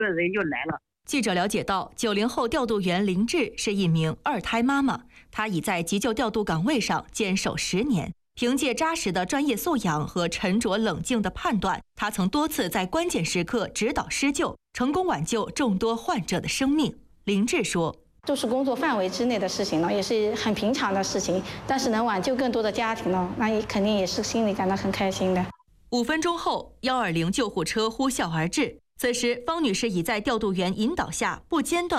个人就来了。 记者了解到，90后调度员林志是一名2胎妈妈，她已在急救调度岗位上坚守10年。凭借扎实的专业素养和沉着冷静的判断，她曾多次在关键时刻指导施救，成功挽救众多患者的生命。林志说：“ 就是工作范围之内的事情了，也是很平常的事情，但是能挽救更多的家庭了，那也肯定也是心里感到很开心的。” 5分钟后，120救护车呼啸而至。此时，方女士已在调度员引导下不间断